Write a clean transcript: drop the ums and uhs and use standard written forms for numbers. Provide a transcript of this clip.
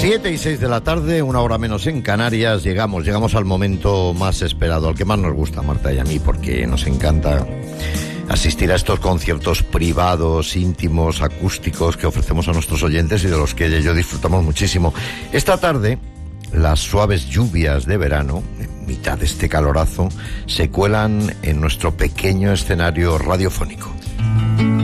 7:06 de la tarde, una hora menos en Canarias. Llegamos al momento más esperado, al que más nos gusta, Marta y a mí, porque nos encanta asistir a estos conciertos privados, íntimos, acústicos que ofrecemos a nuestros oyentes y de los que ella y yo disfrutamos muchísimo. Esta tarde, las suaves lluvias de verano, en mitad de este calorazo, se cuelan en nuestro pequeño escenario radiofónico.